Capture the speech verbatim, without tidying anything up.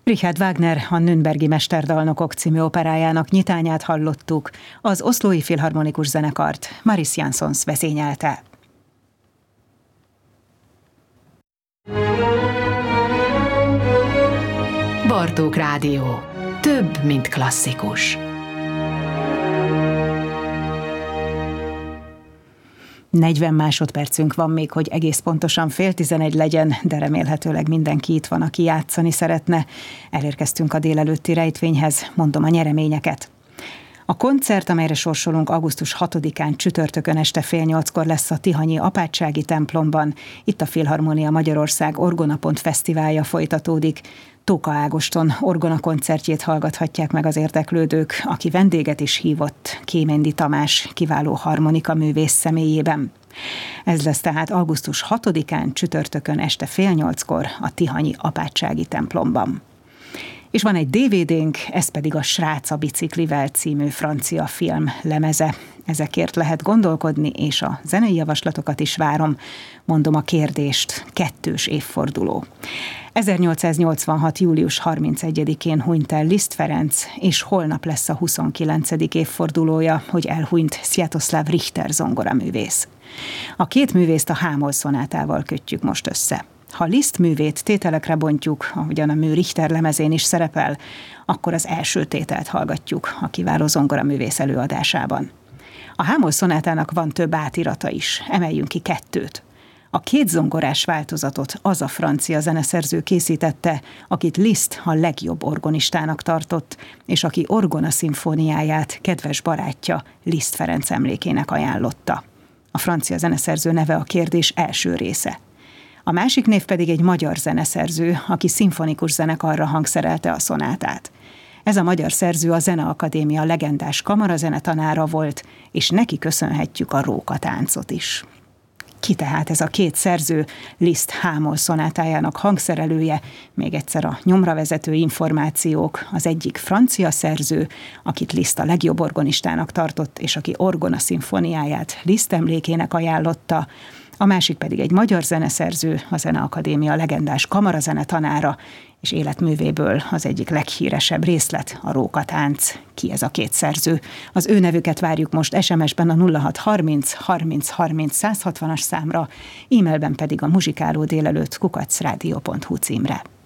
Richard Wagner a Nürnbergi Mesterdalnokok című operájának nyitányát hallottuk, az Oszlói Filharmonikus Zenekart Maris Jansons vezényelte. Bartók Rádió. Több, mint klasszikus. negyven másodpercünk van még, hogy egész pontosan fél tizenegy legyen, de remélhetőleg mindenki itt van, aki játszani szeretne. Elérkeztünk a délelőtti rejtvényhez, mondom a nyereményeket. A koncert, amelyre sorsolunk, augusztus hatodikán csütörtökön este fél nyolckor lesz a tihanyi apátsági templomban. Itt a Filharmonia Magyarország Orgonapont fesztiválja folytatódik. Tóka Ágoston orgona koncertjét hallgathatják meg az érdeklődők, aki vendéget is hívott, Kémendi Tamás kiváló harmonika művész személyében. Ez lesz tehát augusztus hatodikán csütörtökön este fél nyolckor a tihanyi apátsági templomban. És van egy dé vé dénk, ez pedig a Srác a biciklivel című francia film lemeze. Ezekért lehet gondolkodni, és a zenei javaslatokat is várom. Mondom a kérdést, kettős évforduló. ezernyolcszáznyolcvanhat. július harmincegyedikén hunyt el Liszt Ferenc, és holnap lesz a huszonkilencedik évfordulója, hogy elhunyt Sviatoslav Richter zongoraművész. A két művészt a H-moll szonátával kötjük most össze. Ha Liszt művét tételekre bontjuk, ahogyan a mű Richter lemezén is szerepel, akkor az első tételt hallgatjuk a kiváló zongoraművész előadásában. A H-moll szonátának van több átirata is, emeljünk ki kettőt. A két zongorás változatot az a francia zeneszerző készítette, akit Liszt a legjobb orgonistának tartott, és aki orgona szimfóniáját kedves barátja Liszt Ferenc emlékének ajánlotta. A francia zeneszerző neve a kérdés első része. A másik név pedig egy magyar zeneszerző, aki szimfonikus zenekarra hangszerelte a szonátát. Ez a magyar szerző a Zeneakadémia legendás kamarazene-tanára volt, és neki köszönhetjük a Rókatáncot is. Ki tehát ez a két szerző, Liszt H-moll szonátájának hangszerelője? Még egyszer a nyomra vezető információk. Az egyik francia szerző, akit Liszt a legjobb orgonistának tartott, és aki orgona szimfóniáját Liszt emlékének ajánlotta. A másik pedig egy magyar zeneszerző, a Zeneakadémia legendás kamarazene-tanára, és életművéből az egyik leghíresebb részlet, a Rókatánc. Ki ez a két szerző? Az ő nevüket várjuk most es em es-ben a nulla hat harminc harminc harminc száz hatvanas számra, e-mailben pedig a muzsikáló délelőtt kukac rádió pont hu címre.